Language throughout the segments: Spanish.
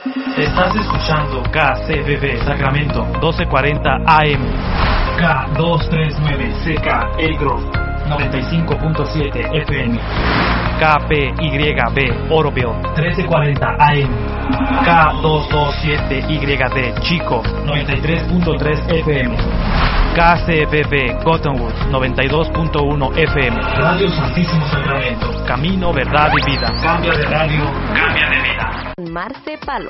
Estás escuchando KCBB Sacramento 1240 AM, K239 CK El Grove 95.7 FM, KPYB Oroville 1340 AM, K227YD Chico 93.3 FM, KCBB Cottonwood 92.1 FM, Radio Santísimo Sacramento, Camino, Verdad y Vida. Cambia de radio, cambia de vida. Marce Palo.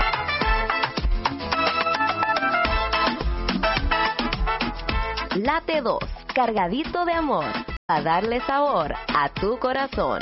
Late 2, cargadito de amor, a darle sabor a tu corazón.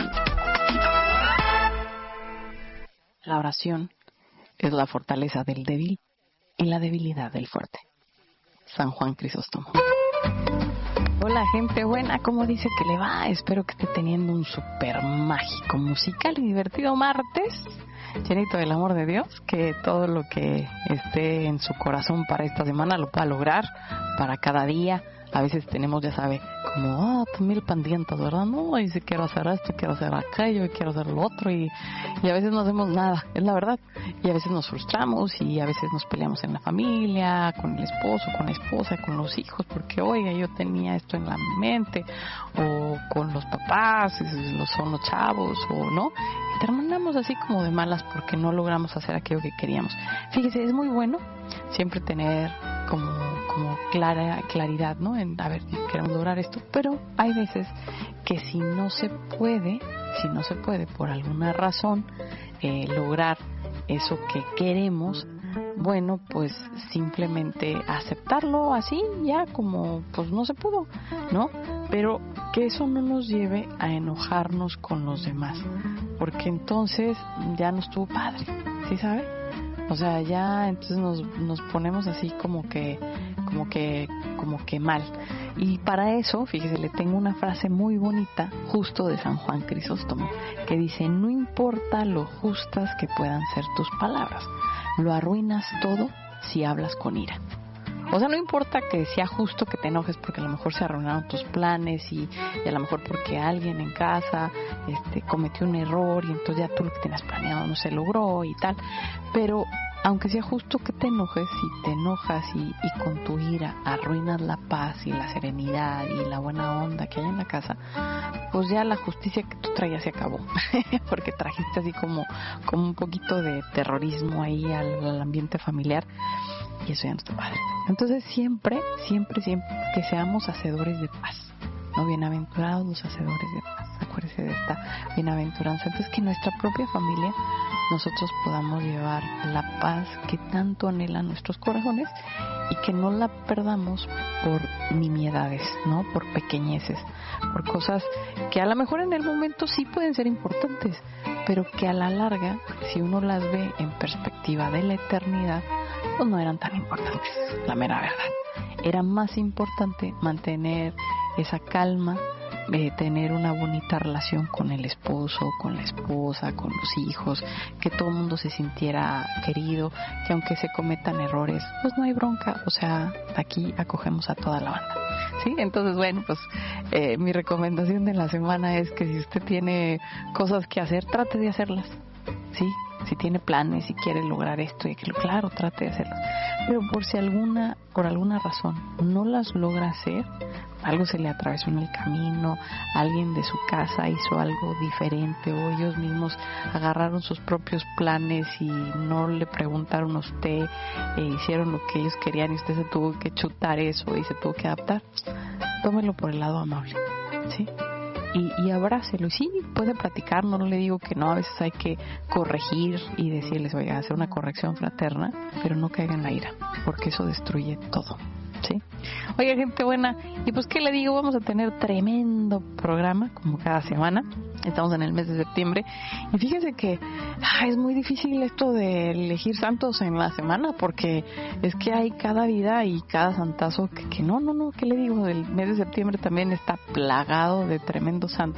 La oración es la fortaleza del débil y la debilidad del fuerte. San Juan Crisóstomo. Hola gente buena, ¿cómo dice que le va? Espero que esté teniendo un súper mágico, musical y divertido martes, llenito del amor de Dios, que todo lo que esté en su corazón para esta semana lo pueda lograr para cada día. A veces tenemos, ya sabe, como, mil pendientes, ¿verdad? No, y si quiero hacer esto, quiero hacer aquello, y quiero hacer lo otro, y a veces no hacemos nada, es la verdad. Y a veces nos frustramos, y a veces nos peleamos en la familia, con el esposo, con la esposa, con los hijos, porque, oiga, yo tenía esto en la mente, o con los papás, si son los chavos, o no. Y terminamos así como de malas porque no logramos hacer aquello que queríamos. Fíjese, es muy bueno siempre tener como claridad, ¿no? A ver, queremos lograr esto, pero hay veces que si no se puede por alguna razón lograr eso que queremos, bueno, pues simplemente aceptarlo así, ya como pues no se pudo, ¿no? Pero que eso no nos lleve a enojarnos con los demás, porque entonces ya no estuvo padre, ¿sí sabe? O sea, ya entonces nos ponemos así como que mal. Y para eso, fíjese, le tengo una frase muy bonita, justo de San Juan Crisóstomo, que dice: no importa lo justas que puedan ser tus palabras, lo arruinas todo si hablas con ira. O sea, no importa que sea justo que te enojes porque a lo mejor se arruinaron tus planes y a lo mejor porque alguien en casa cometió un error y entonces ya tú lo que tenías planeado no se logró y tal. Pero aunque sea justo que te enojes, si te enojas y con tu ira arruinas la paz y la serenidad y la buena onda que hay en la casa, pues ya la justicia que tú traías se acabó. Porque trajiste así como un poquito de terrorismo ahí al ambiente familiar. Y eso ya no está padre. Entonces siempre que seamos hacedores de paz, ¿no? Bienaventurados los hacedores de paz. Acuérdese de esta bienaventuranza. Entonces que nuestra propia familia nosotros podamos llevar la paz que tanto anhelan nuestros corazones y que no la perdamos por nimiedades, ¿no? Por pequeñeces, por cosas que a lo mejor en el momento sí pueden ser importantes, pero que a la larga, si uno las ve en perspectiva de la eternidad, pues no eran tan importantes, la mera verdad. Era más importante mantener esa calma, tener una bonita relación con el esposo, con la esposa, con los hijos, que todo el mundo se sintiera querido, que aunque se cometan errores, pues no hay bronca, o sea, aquí acogemos a toda la banda, ¿sí? Entonces, bueno, pues mi recomendación de la semana es que si usted tiene cosas que hacer, trate de hacerlas, ¿sí? Si tiene planes, si quiere lograr esto y aquello, claro, trate de hacerlas. Pero por alguna razón no las logra hacer, algo se le atravesó en el camino, alguien de su casa hizo algo diferente o ellos mismos agarraron sus propios planes y no le preguntaron a usted, hicieron lo que ellos querían y usted se tuvo que chutar eso y se tuvo que adaptar, tómelo por el lado amable, ¿sí? Y abrácelo. Y sí, puede platicar, no le digo que no, a veces hay que corregir y decirles, oiga, hacer una corrección fraterna, pero no caiga en la ira, porque eso destruye todo, ¿sí? Oiga, gente buena, y pues qué le digo, vamos a tener tremendo programa como cada semana. Estamos en el mes de septiembre y fíjense que es muy difícil esto de elegir santos en la semana, porque es que hay cada vida y cada santazo que no, ¿qué le digo? El mes de septiembre también está plagado de tremendos santos.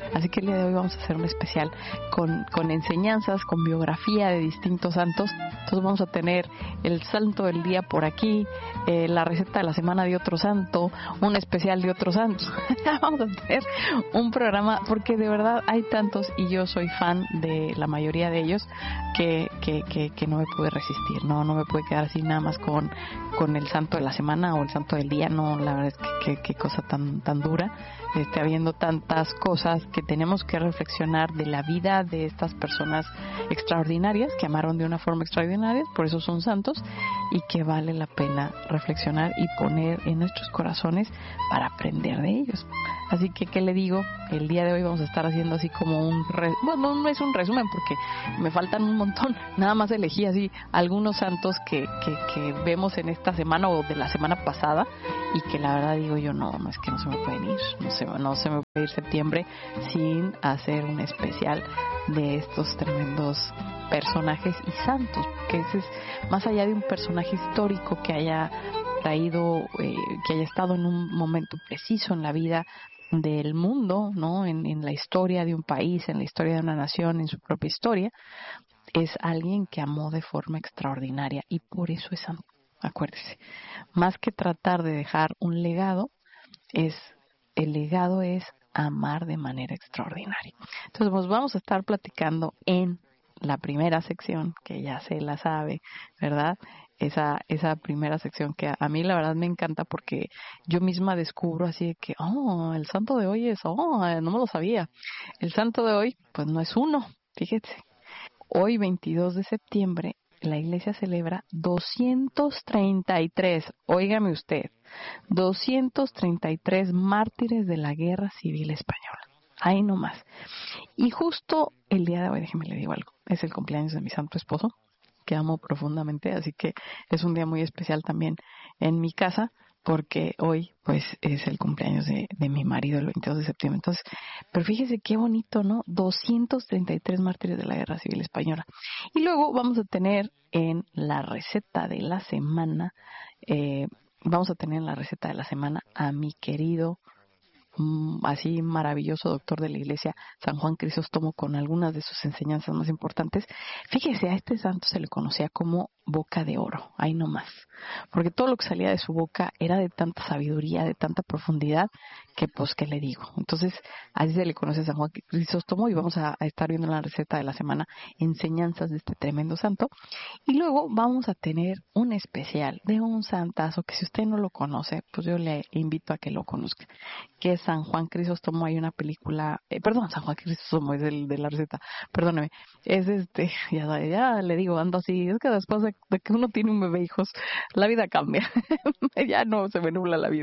Así que el día de hoy vamos a hacer un especial con enseñanzas, con biografía de distintos santos. Entonces vamos a tener el santo del día por aquí, la receta de la semana de otro santo, un especial de otros santos. Vamos a tener un programa porque de verdad hay tantos y yo soy fan de la mayoría de ellos que no me pude resistir. No me pude quedar así nada más con el santo de la semana o el santo del día. No, la verdad es que qué cosa tan dura. Habiendo tantas cosas que tenemos que reflexionar de la vida de estas personas extraordinarias que amaron de una forma extraordinaria, por eso son santos, y que vale la pena reflexionar y poner en nuestros corazones para aprender de ellos. Así que, ¿qué le digo? El día de hoy vamos a estar haciendo así como bueno, no es un resumen porque me faltan un montón. Nada más elegí así algunos santos que vemos en esta semana o de la semana pasada y que la verdad digo yo, no es que no se me pueden ir. No se me puede ir septiembre sin hacer un especial de estos tremendos personajes y santos, que ese es más allá de un personaje histórico que haya traído, que haya estado en un momento preciso en la vida del mundo, ¿no? En la historia de un país, en la historia de una nación, en su propia historia, es alguien que amó de forma extraordinaria y por eso es santo. Acuérdese, más que tratar de dejar un legado, el legado es amar de manera extraordinaria. Entonces, pues vamos a estar platicando en la primera sección, que ya se la sabe, ¿verdad? Esa primera sección que a mí la verdad me encanta porque yo misma descubro así de que, el santo de hoy es, no me lo sabía. El santo de hoy, pues no es uno, fíjate. Hoy, 22 de septiembre, la iglesia celebra 233, óigame usted, 233 mártires de la Guerra Civil Española. Ahí nomás. Y justo el día de hoy, déjeme le digo algo, es el cumpleaños de mi santo esposo, que amo profundamente, así que es un día muy especial también en mi casa, porque hoy pues es el cumpleaños de mi marido el 22 de septiembre. Entonces, pero fíjese qué bonito, ¿no? 233 mártires de la Guerra Civil Española. Y luego vamos a tener en la receta de la semana, a mi querido, así maravilloso doctor de la iglesia, San Juan Crisóstomo, con algunas de sus enseñanzas más importantes. Fíjese, a este santo se le conocía como boca de oro, ahí nomás, porque todo lo que salía de su boca era de tanta sabiduría, de tanta profundidad, que pues, ¿qué le digo? Entonces, así se le conoce a San Juan Crisóstomo y vamos a estar viendo en la receta de la semana enseñanzas de este tremendo santo. Y luego vamos a tener un especial de un santazo que si usted no lo conoce, pues yo le invito a que lo conozca, que es San Juan Crisóstomo. Hay una película, San Juan Crisóstomo es el de la receta, perdóneme, es ya le digo, ando así, es que después de que uno tiene un bebé, hijos, la vida cambia, ya no se me nubla la vida,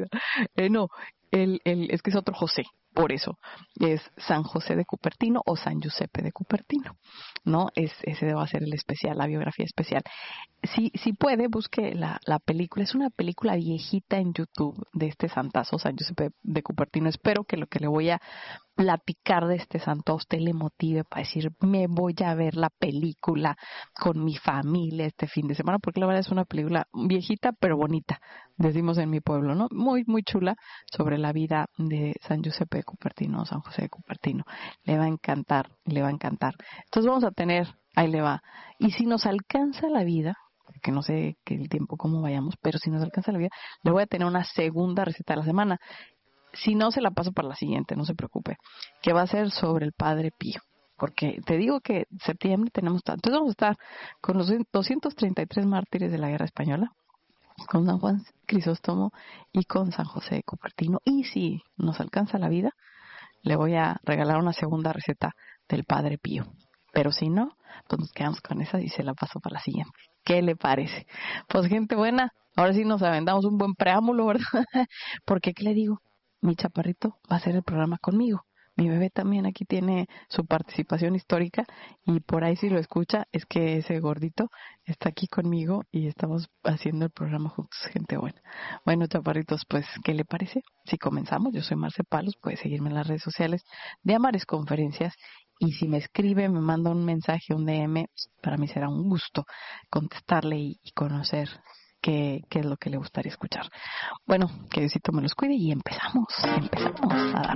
es que es otro José, por eso es San José de Cupertino o San Giuseppe de Cupertino, ¿no? Ese va a ser el especial, la biografía especial. Si puede, busque la película. Es una película viejita en YouTube de este santazo, San Giuseppe de Cupertino. Espero que lo que le voy a platicar de este santo a usted le motive para decir, me voy a ver la película con mi familia este fin de semana, porque la verdad es una película viejita pero bonita, decimos en mi pueblo, ¿no? Muy, muy chula, sobre la vida de San Giuseppe de Cupertino, San José de Cupertino. Le va a encantar, le va a encantar. Entonces vamos a tener, ahí le va. Y si nos alcanza la vida, que no sé qué el tiempo cómo vayamos, pero si nos alcanza la vida, le voy a tener una segunda receta de la semana. Si no, se la paso para la siguiente, no se preocupe, que va a ser sobre el Padre Pío, porque te digo que en septiembre tenemos tanto. Entonces vamos a estar con los 233 mártires de la Guerra Española, con San Juan Crisóstomo y con San José de Cupertino. Y si nos alcanza la vida, le voy a regalar una segunda receta del Padre Pío. Pero si no, pues nos quedamos con esa y se la paso para la siguiente. ¿Qué le parece? Pues gente buena, ahora sí nos aventamos un buen preámbulo, ¿verdad? Porque, ¿qué le digo? Mi chaparrito va a hacer el programa conmigo. Mi bebé también aquí tiene su participación histórica y por ahí si lo escucha es que ese gordito está aquí conmigo y estamos haciendo el programa juntos, gente buena. Bueno, chaparritos, pues, ¿qué le parece? Si comenzamos, yo soy Marce Palos, puede seguirme en las redes sociales de Amares Conferencias y si me escribe, me manda un mensaje, un DM, para mí será un gusto contestarle y conocer qué es lo que le gustaría escuchar. Bueno, que Diosito me los cuide y empezamos a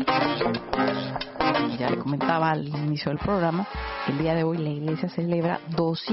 dar. Ya le comentaba al inicio del programa, el día de hoy la Iglesia celebra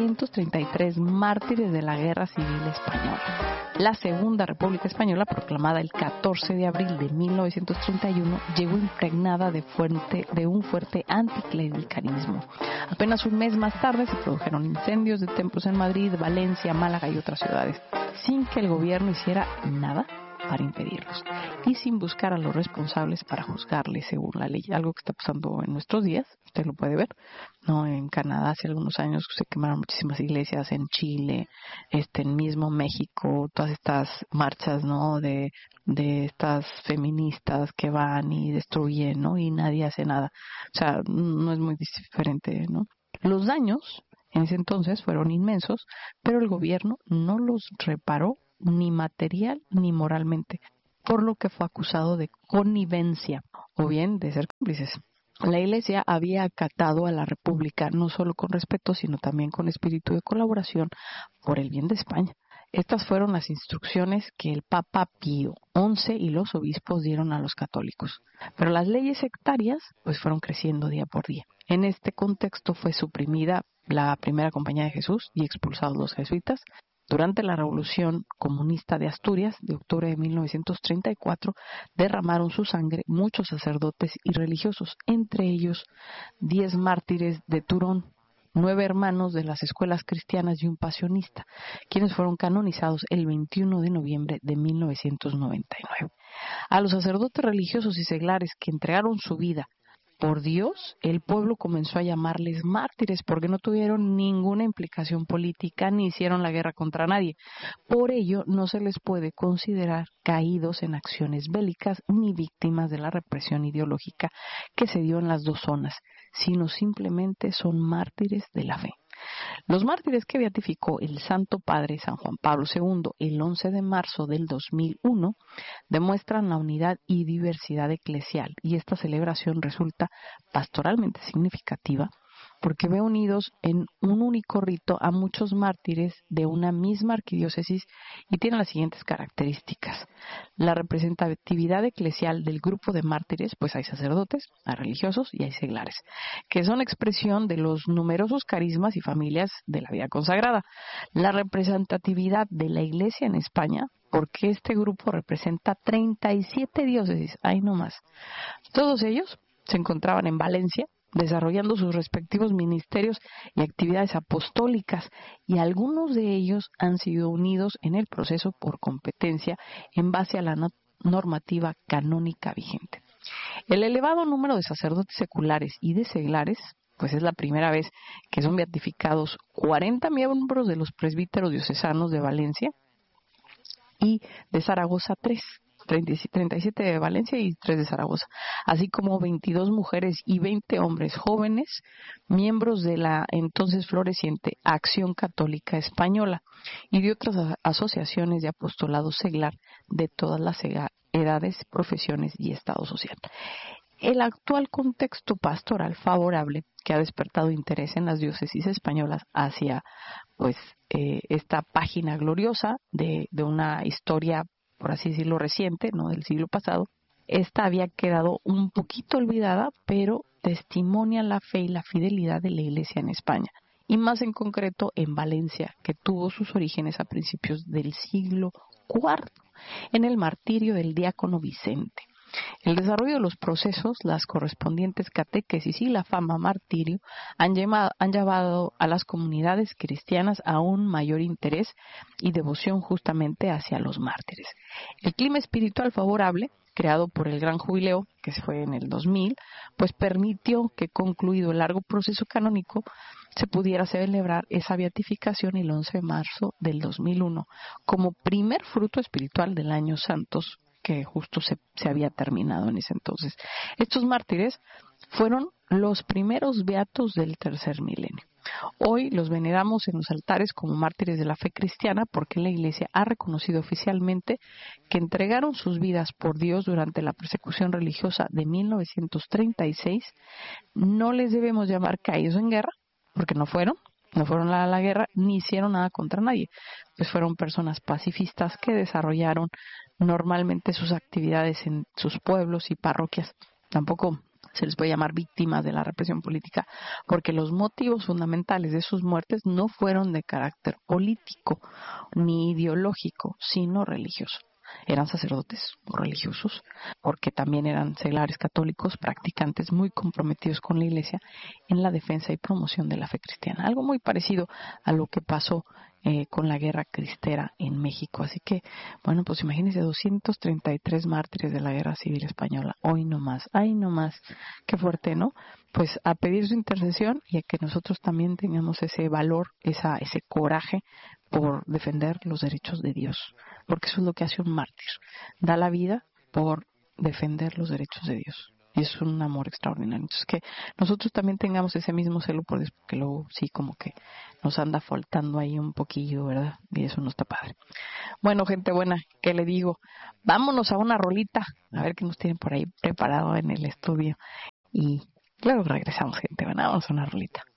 233 mártires de la Guerra Civil Española. La Segunda República Española, proclamada el 14 de abril de 1931, llegó impregnada de un fuerte anticlericalismo. Apenas un mes más tarde se produjeron incendios de templos en Madrid, Valencia, Málaga y otras ciudades, sin que el gobierno hiciera nada para impedirlos y sin buscar a los responsables para juzgarles según la ley. Algo que está pasando en nuestros días, usted lo puede ver, ¿no? En Canadá hace algunos años se quemaron muchísimas iglesias, en Chile, en mismo México, todas estas marchas, ¿no? de estas feministas que van y destruyen, ¿no? Y nadie hace nada. O sea, no es muy diferente, ¿no? Los daños en ese entonces fueron inmensos, pero el gobierno no los reparó ni material ni moralmente, por lo que fue acusado de connivencia o bien de ser cómplices. La Iglesia había acatado a la República no solo con respeto, sino también con espíritu de colaboración por el bien de España. Estas fueron las instrucciones que el Papa Pío XI y los obispos dieron a los católicos. Pero las leyes sectarias pues fueron creciendo día por día. En este contexto fue suprimida la primera Compañía de Jesús y expulsados los jesuitas. Durante la Revolución Comunista de Asturias, de octubre de 1934, derramaron su sangre muchos sacerdotes y religiosos, entre ellos 10 mártires de Turón, 9 hermanos de las escuelas cristianas y un pasionista, quienes fueron canonizados el 21 de noviembre de 1999. A los sacerdotes religiosos y seglares que entregaron su vida por Dios, el pueblo comenzó a llamarles mártires porque no tuvieron ninguna implicación política ni hicieron la guerra contra nadie. Por ello, no se les puede considerar caídos en acciones bélicas ni víctimas de la represión ideológica que se dio en las dos zonas, sino simplemente son mártires de la fe. Los mártires que beatificó el Santo Padre San Juan Pablo II el 11 de marzo del 2001 demuestran la unidad y diversidad eclesial, y esta celebración resulta pastoralmente significativa porque ve unidos en un único rito a muchos mártires de una misma arquidiócesis y tiene las siguientes características. La representatividad eclesial del grupo de mártires, pues hay sacerdotes, hay religiosos y hay seglares, que son expresión de los numerosos carismas y familias de la vida consagrada. La representatividad de la Iglesia en España, porque este grupo representa 37 diócesis, ahí nomás. Todos ellos se encontraban en Valencia, desarrollando sus respectivos ministerios y actividades apostólicas, y algunos de ellos han sido unidos en el proceso por competencia en base a la normativa canónica vigente. El elevado número de sacerdotes seculares y de seglares, pues es la primera vez que son beatificados 40 miembros de los presbíteros diocesanos de Valencia y de Zaragoza 37 de Valencia y 3 de Zaragoza, así como 22 mujeres y 20 hombres jóvenes, miembros de la entonces floreciente Acción Católica Española y de otras asociaciones de apostolado seglar de todas las edades, profesiones y estado social. El actual contexto pastoral favorable que ha despertado interés en las diócesis españolas hacia esta página gloriosa de una historia, por así decirlo, reciente, no del siglo pasado. Esta había quedado un poquito olvidada, pero testimonia la fe y la fidelidad de la Iglesia en España, y más en concreto en Valencia, que tuvo sus orígenes a principios del siglo IV, en el martirio del diácono Vicente. El desarrollo de los procesos, las correspondientes catequesis y la fama martirio han llevado a las comunidades cristianas a un mayor interés y devoción justamente hacia los mártires. El clima espiritual favorable, creado por el Gran Jubileo, que se fue en el 2000, pues permitió que, concluido el largo proceso canónico, se pudiera celebrar esa beatificación el 11 de marzo del 2001 como primer fruto espiritual del año Santos, que justo se había terminado en ese entonces. Estos mártires fueron los primeros beatos del tercer milenio. Hoy los veneramos en los altares como mártires de la fe cristiana porque la Iglesia ha reconocido oficialmente que entregaron sus vidas por Dios durante la persecución religiosa de 1936. No les debemos llamar caídos en guerra, porque no fueron, no fueron a la guerra ni hicieron nada contra nadie, pues fueron personas pacifistas que desarrollaron normalmente sus actividades en sus pueblos y parroquias. Tampoco se les puede llamar víctimas de la represión política, porque los motivos fundamentales de sus muertes no fueron de carácter político ni ideológico, sino religioso. Eran sacerdotes o religiosos, porque también eran seglares católicos, practicantes muy comprometidos con la Iglesia en la defensa y promoción de la fe cristiana. Algo muy parecido a lo que pasó con la guerra cristera en México. Así que, bueno, pues imagínense, 233 mártires de la guerra civil española. Hoy no más, ay no más. Qué fuerte, ¿no? Pues a pedir su intercesión y a que nosotros también tengamos ese valor, ese coraje por defender los derechos de Dios. Porque eso es lo que hace un mártir. Da la vida por defender los derechos de Dios. Y es un amor extraordinario. Entonces, que nosotros también tengamos ese mismo celo por Dios, porque luego sí como que nos anda faltando ahí un poquillo, ¿verdad? Y eso no está padre. Bueno, gente buena, ¿qué le digo? Vámonos a una rolita, a ver qué nos tienen por ahí preparado en el estudio. Y luego regresamos, gente buena, vamos a una rolita.